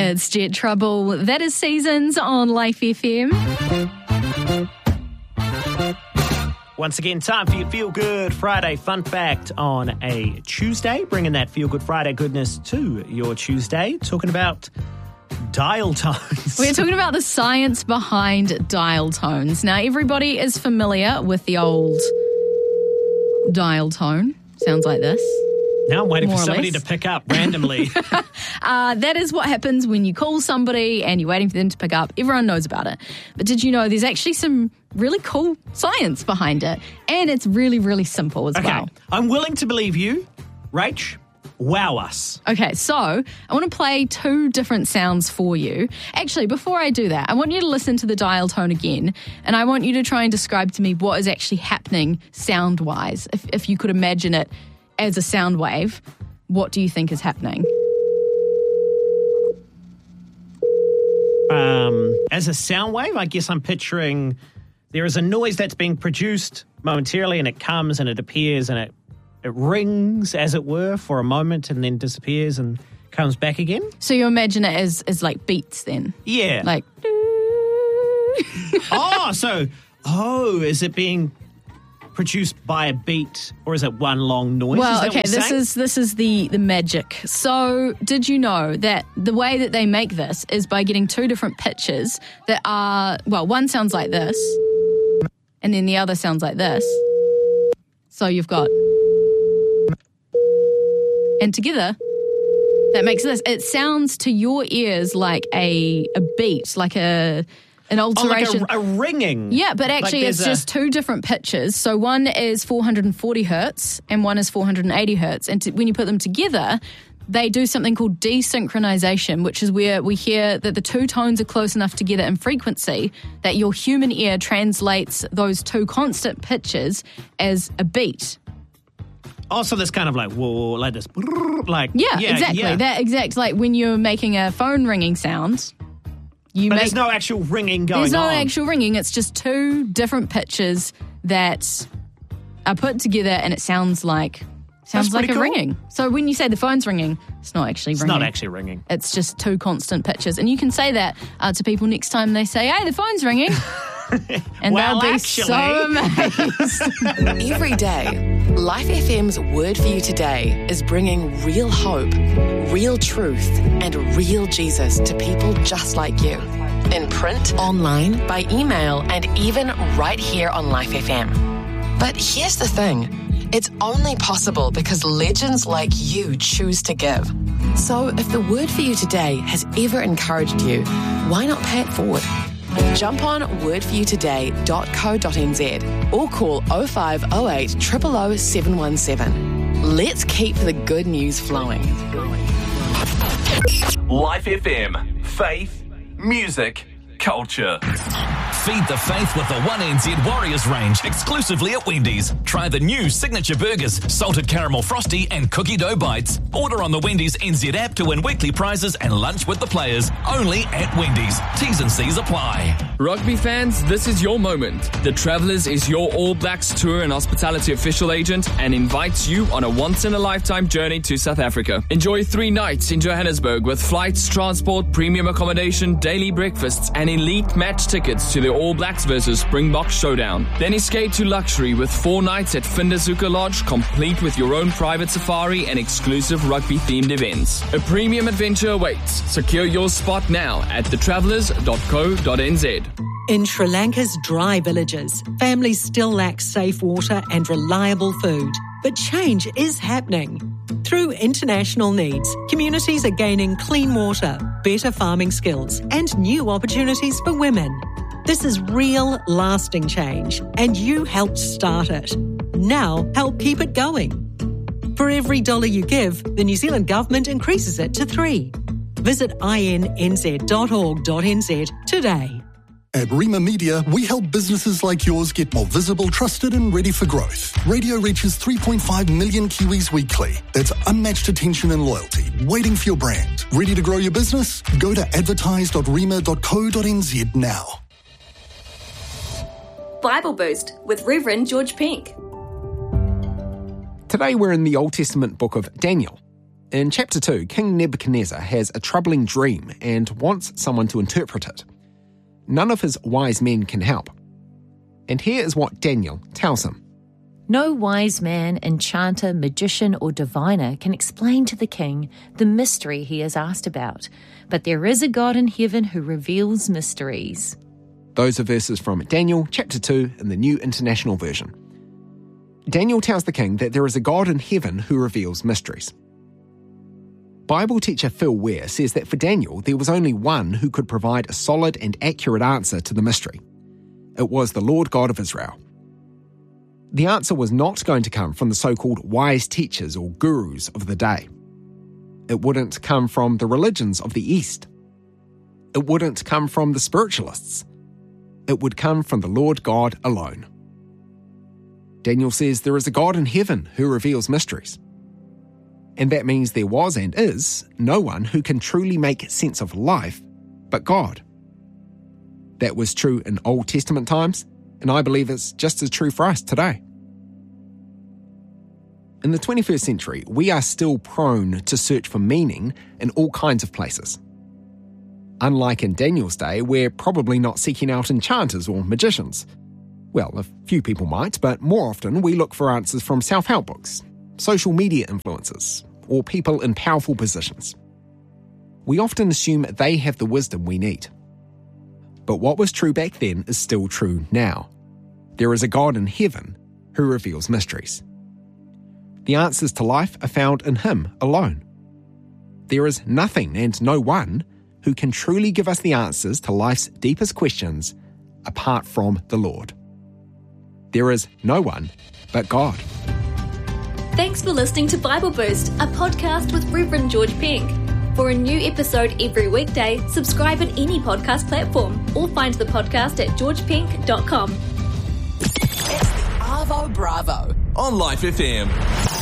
It's Jet Trouble. That is Seasons on Life FM. Once again, time for your Feel Good Friday fun fact on a Tuesday. Bringing that Feel Good Friday goodness to your Tuesday. Talking about dial tones. We're talking about the science behind dial tones. Now, everybody is familiar with the old dial tone. Sounds like this. Now I'm waiting for somebody to pick up randomly. That is what happens when you call somebody and you're waiting for them to pick up. Everyone knows about it. But did you know there's actually some really cool science behind it? And it's really, really simple as well. I'm willing to believe you. Rach, wow us. Okay, so I want to play 2 different sounds for you. Actually, before I do that, I want you to listen to the dial tone again, and I want you to try and describe to me what is actually happening sound-wise. If you could imagine it as a sound wave, what do you think is happening? As a sound wave, I guess I'm picturing there is a noise that's being produced momentarily, and it comes and it appears and it rings, as it were, for a moment and then disappears and comes back again. So you imagine it as like beats then? Yeah. Like... is it being produced by a beat, or is it one long noise? Well, okay, this is the magic. So, did you know that the way that they make this is by getting 2 different pitches that are, well, one sounds like this, and then the other sounds like this. So you've got, and together, that makes this. It sounds to your ears like a beat, like an alteration. Like a ringing. Yeah, but actually it's just 2 different pitches. So one is 440 hertz and one is 480 hertz. And when you put them together, they do something called desynchronization, which is where we hear that the 2 tones are close enough together in frequency that your human ear translates those 2 constant pitches as a beat. Also, this kind of like, whoa, like this. Like, exactly. Yeah. That exact, like when you're making a phone ringing sound. There's no actual ringing going on. There's no actual ringing. It's just 2 different pitches that are put together, and it sounds like a ringing. So when you say the phone's ringing, it's not actually ringing. It's not actually ringing. It's just 2 constant pitches. And you can say that to people next time they say, hey, the phone's ringing. And well, they'll be so amazed. Every day, Life FM's Word for You Today is bringing real hope, real truth, and real Jesus to people just like you. In print, online, by email, and even right here on Life FM. But here's the thing. It's only possible because legends like you choose to give. So if the Word for You Today has ever encouraged you, why not pay it forward? Jump on wordforyoutoday.co.nz or call 0508 000 717. Let's keep the good news flowing. Life FM. Faith, music, culture. Feed the faith with the 1NZ Warriors range exclusively at Wendy's. Try the new signature burgers, salted caramel frosty and cookie dough bites. Order on the Wendy's NZ app to win weekly prizes and lunch with the players. Only at Wendy's. T's and C's apply. Rugby fans, this is your moment. The Travellers is your All Blacks tour and hospitality official agent and invites you on a once-in-a-lifetime journey to South Africa. Enjoy 3 nights in Johannesburg with flights, transport, premium accommodation, daily breakfasts and elite match tickets to the All Blacks versus Springbok showdown. Then escape to luxury with 4 nights at Findazuka Lodge, complete with your own private safari and exclusive rugby-themed events. A premium adventure awaits. Secure your spot now at thetravellers.co.nz. In Sri Lanka's dry villages, families still lack safe water and reliable food. But change is happening. Through international needs, communities are gaining clean water, better farming skills, and new opportunities for women. This is real, lasting change, and you helped start it. Now, help keep it going. For every $1 you give, the New Zealand Government increases it to 3. Visit innz.org.nz today. At Rima Media, we help businesses like yours get more visible, trusted and ready for growth. Radio reaches 3.5 million Kiwis weekly. That's unmatched attention and loyalty, waiting for your brand. Ready to grow your business? Go to advertise.rima.co.nz now. Bible Boost with Reverend George Pink. Today we're in the Old Testament book of Daniel. In chapter 2, King Nebuchadnezzar has a troubling dream and wants someone to interpret it. None of his wise men can help. And here is what Daniel tells him. No wise man, enchanter, magician, or diviner can explain to the king the mystery he is asked about, but there is a God in heaven who reveals mysteries. Those are verses from Daniel chapter 2 in the New International Version. Daniel tells the king that there is a God in heaven who reveals mysteries. Bible teacher Phil Ware says that for Daniel, there was only one who could provide a solid and accurate answer to the mystery. It was the Lord God of Israel. The answer was not going to come from the so-called wise teachers or gurus of the day. It wouldn't come from the religions of the East. It wouldn't come from the spiritualists. It would come from the Lord God alone. Daniel says there is a God in heaven who reveals mysteries. And that means there was and is no one who can truly make sense of life but God. That was true in Old Testament times, and I believe it's just as true for us today. In the 21st century, we are still prone to search for meaning in all kinds of places. Unlike in Daniel's day, we're probably not seeking out enchanters or magicians. Well, a few people might, but more often we look for answers from self-help books, social media influencers, or people in powerful positions. We often assume they have the wisdom we need. But what was true back then is still true now. There is a God in heaven who reveals mysteries. The answers to life are found in Him alone. There is nothing and no one who can truly give us the answers to life's deepest questions apart from the Lord. There is no one but God. Thanks for listening to Bible Boost, a podcast with Reverend George Pink. For a new episode every weekday, subscribe at any podcast platform or find the podcast at georgepink.com. It's the Arvo Bravo on Life FM.